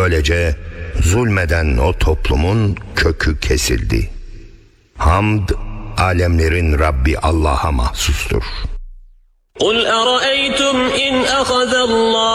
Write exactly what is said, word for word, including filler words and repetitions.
Böylece zulmeden o toplumun kökü kesildi. Hamd, alemlerin Rabbi Allah'a mahsustur. قُلْ أَرَأَيْتُمْ إِنْ أَخَذَ اللّٰهُ